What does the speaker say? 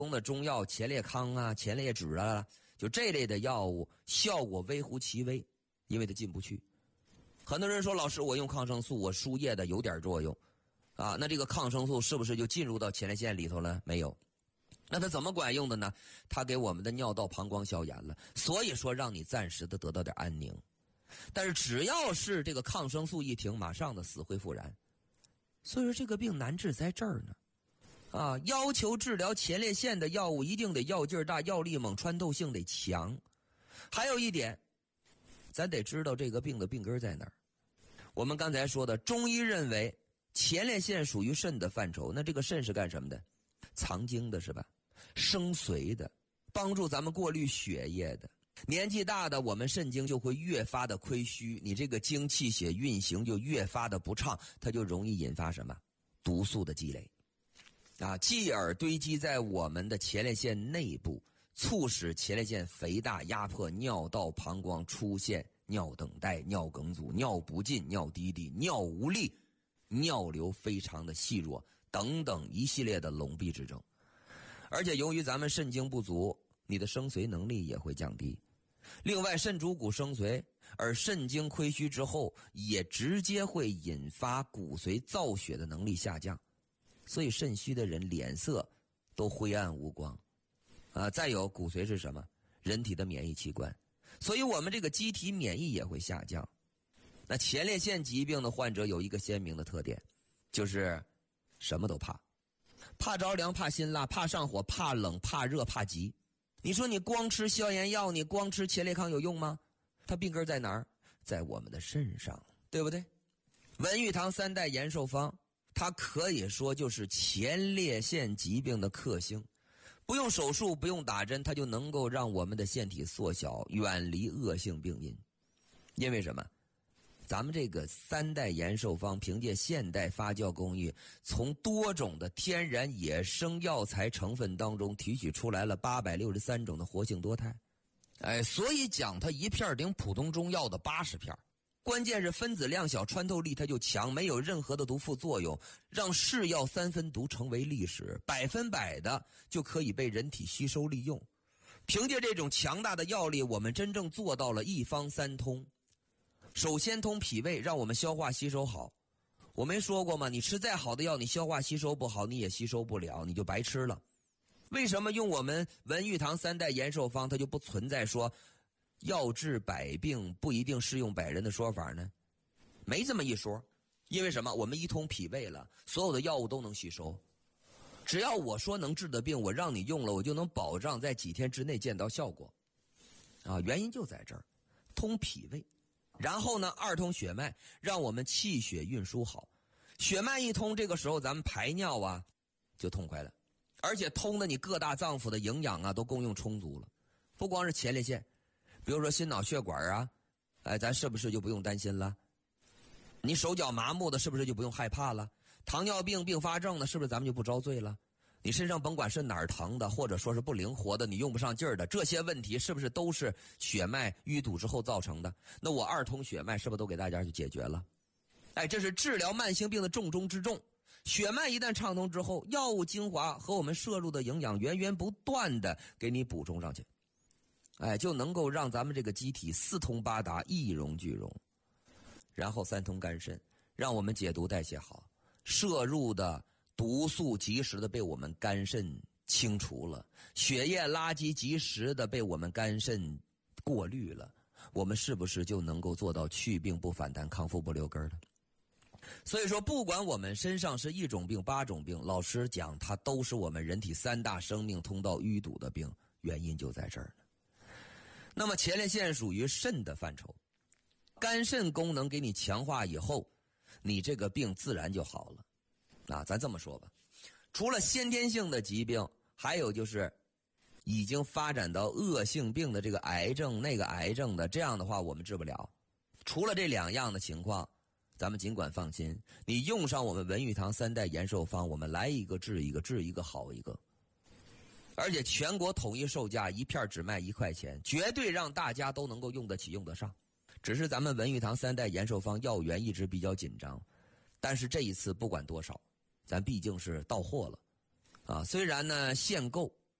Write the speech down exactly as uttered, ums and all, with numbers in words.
中的中药前列康啊、前列脂啊，就这类的药物效果微乎其微，因为它进不去。很多人说，老师我用抗生素，我输液的有点作用啊，那这个抗生素是不是就进入到前列腺里头了？没有。那它怎么管用的呢？它给我们的尿道膀胱消炎了，所以说让你暂时的得到点安宁。但是只要是这个抗生素一停，马上的死灰复燃。所以说这个病难治在这儿呢。啊，要求治疗前列腺的药物一定得药劲大、药力猛、穿透性得强。还有一点，咱得知道这个病的病根在哪儿。我们刚才说的，中医认为前列腺属于肾的范畴，那这个肾是干什么的？藏精的是吧？生髓的，帮助咱们过滤血液的。年纪大的，我们肾精就会越发的亏虚，你这个精气血运行就越发的不畅，它就容易引发什么？毒素的积累。啊，继而堆积在我们的前列腺内部，促使前列腺肥大，压迫尿道膀胱，出现尿等待、尿梗阻、尿不尽、尿滴滴、尿无力、尿流非常的细弱等等一系列的笼闭之症。而且由于咱们肾精不足，你的生髓能力也会降低。另外，肾主骨生髓，而肾精亏虚之后，也直接会引发骨髓造血的能力下降。所以肾虚的人脸色都灰暗无光啊。再有，骨髓是什么？人体的免疫器官，所以我们这个机体免疫也会下降。那前列腺疾病的患者有一个鲜明的特点，就是什么都怕，怕着凉，怕辛辣，怕上火，怕冷，怕热，怕急。你说你光吃消炎药，你光吃前列康有用吗？它病根在哪儿？在我们的肾上，对不对？文玉堂三代延寿方，它可以说就是前列腺疾病的克星，不用手术，不用打针，它就能够让我们的腺体缩小，远离恶性病因。因为什么？咱们这个三代延寿方凭借现代发酵工艺，从多种的天然野生药材成分当中提取出来了八百六十三种的活性多肽。哎，所以讲它一片顶普通中药的八十片。关键是分子量小，穿透力它就强，没有任何的毒副作用，让是药三分毒成为历史，百分百的就可以被人体吸收利用。凭借这种强大的药力，我们真正做到了一方三通。首先通脾胃，让我们消化吸收好。我没说过吗？你吃再好的药，你消化吸收不好，你也吸收不了，你就白吃了。为什么用我们文玉堂三代延寿方，它就不存在说药治百病不一定适用百人的说法呢？没这么一说。因为什么？我们一通脾胃了，所有的药物都能吸收。只要我说能治的病，我让你用了，我就能保障在几天之内见到效果。啊，原因就在这儿，通脾胃。然后呢，二通血脉，让我们气血运输好。血脉一通，这个时候咱们排尿啊就痛快了，而且通的你各大脏腑的营养啊都供应充足了。不光是前列腺，比如说心脑血管啊，哎，咱是不是就不用担心了？你手脚麻木的，是不是就不用害怕了？糖尿病并发症的，是不是咱们就不遭罪了？你身上甭管是哪儿疼的，或者说是不灵活的，你用不上劲儿的，这些问题是不是都是血脉淤堵之后造成的？那我二通血脉是不是都给大家去解决了？哎，这是治疗慢性病的重中之重。血脉一旦畅通之后，药物精华和我们摄入的营养源源不断的给你补充上去，哎，就能够让咱们这个机体四通八达，一荣俱荣。然后三通肝肾，让我们解毒代谢好，摄入的毒素及时的被我们肝肾清除了，血液垃圾及时的被我们肝肾过滤了，我们是不是就能够做到去病不反弹，康复不留根了？所以说，不管我们身上是一种病八种病，老师讲它都是我们人体三大生命通道淤堵的病，原因就在这儿呢。那么前列腺属于肾的范畴，肝肾功能给你强化以后，你这个病自然就好了。啊，咱这么说吧，除了先天性的疾病，还有就是已经发展到恶性病的这个癌症那个癌症的，这样的话我们治不了。除了这两样的情况，咱们尽管放心，你用上我们文玉堂三代延寿方，我们来一个治一个，治一个好一个。而且全国统一售价，一片只卖一块钱，绝对让大家都能够用得起用得上。只是咱们文玉堂三代延寿方药源一直比较紧张，但是这一次不管多少，咱毕竟是到货了啊。虽然呢限购，